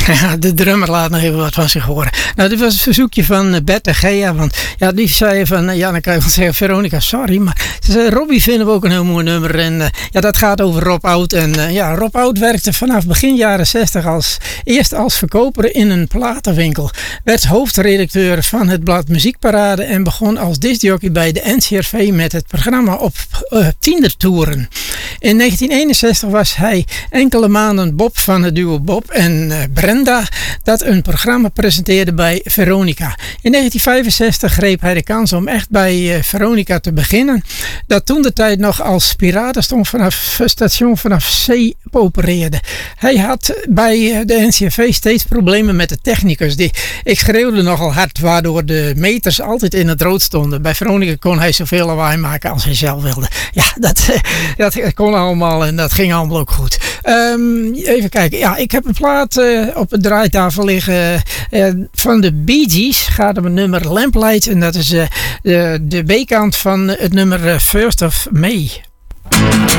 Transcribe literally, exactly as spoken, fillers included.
Ja, de drummer laat nog even wat van zich horen. Nou, dit was het verzoekje van Bert en Gea. Want ja, die zei van, ja, dan kan je wel zeggen, Veronica, sorry. Maar ze zei, Robbie vinden we ook een heel mooi nummer. En uh, ja, dat gaat over Rob Oud. En uh, ja, Rob Oud werkte vanaf begin jaren zestig als, eerst als verkoper in een platenwinkel. Werd hoofdredacteur van het blad Muziekparade. En begon als discjockey bij de N C R V met het programma op uh, Tindertouren. In negentien eenenzestig was hij enkele maanden Bob van het duo Bob en uh, Brenda, dat een programma presenteerde bij Veronica. In negentien vijfenzestig greep hij de kans om echt bij uh, Veronica te beginnen, dat toen de tijd nog als piratenstond vanaf station vanaf zee opereerde. Hij had bij uh, de N C R V steeds problemen met de technicus. Die, ik schreeuwde nogal hard, waardoor de meters altijd in het rood stonden. Bij Veronica kon hij zoveel lawaai maken als hij zelf wilde. Ja, dat, dat kon allemaal en dat ging allemaal ook goed. Um, even kijken. Ja, ik heb een plaat uh, op de draaitafel liggen uh, van de Bee Gees. Gaat om het nummer Lamplight. En dat is uh, de, de B-kant van het nummer uh, First of May.